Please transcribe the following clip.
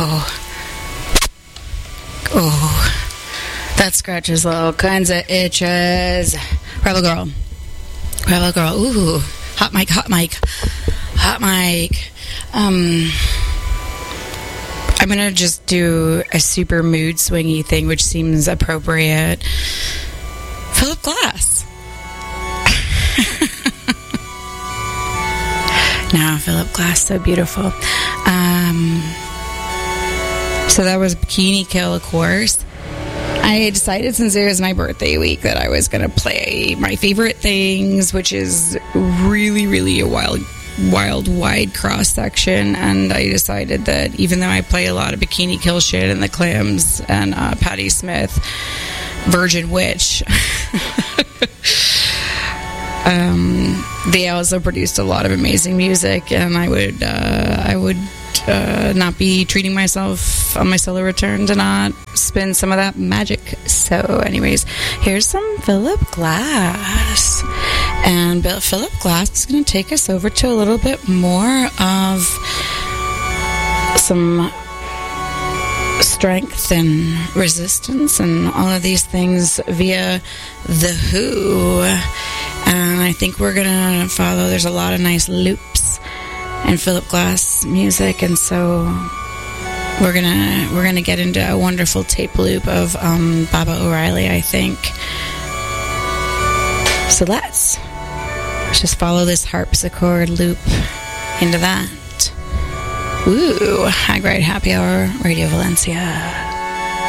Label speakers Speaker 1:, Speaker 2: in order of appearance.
Speaker 1: Oh, that scratches all kinds of itches. Rebel Girl. Ooh, hot mic. I'm gonna just do a super mood swingy thing, which seems appropriate. Philip Glass. Now, Philip Glass, so beautiful. So that was Bikini Kill, of course. I decided, since it was my birthday week, that I was going to play my favorite things, which is really, really a wide cross section. And I decided that even though I play a lot of Bikini Kill shit and the Clams and Patti Smith, Virgin Witch, they also produced a lot of amazing music, and I would not be treating myself on my solo return to not spin some of that magic. So anyways, here's some Philip Glass. And Philip Glass is going to take us over to a little bit more of some strength and resistance and all of these things via The Who. And I think we're going to follow, there's a lot of nice loops in Philip Glass music, and so we're gonna get into a wonderful tape loop of Baba O'Reilly, I think. So let's just follow this harpsichord loop into that. Ooh, Hag Right Happy Hour, Radio Valencia.